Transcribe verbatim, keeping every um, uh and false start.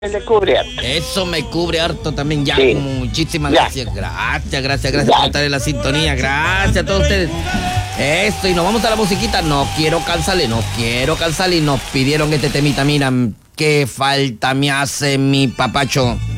le cubre harto. Eso me cubre harto también. Ya, Sí. muchísimas Ya. gracias. Gracias, gracias, gracias Ya. por estar en la sintonía. Gracias a todos ustedes. Esto, y nos vamos a la musiquita. No quiero cansarle, no quiero cansarle. Y nos pidieron este temita. Mira, qué falta me hace mi papacho.